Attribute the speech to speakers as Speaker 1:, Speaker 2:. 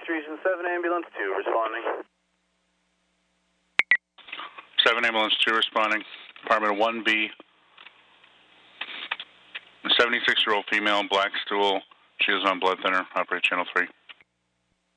Speaker 1: Region 7 Ambulance 2 responding.
Speaker 2: 7 Ambulance 2 responding. Apartment 1B. A 76-year-old female, black stool. She is on blood thinner. Operate channel 3.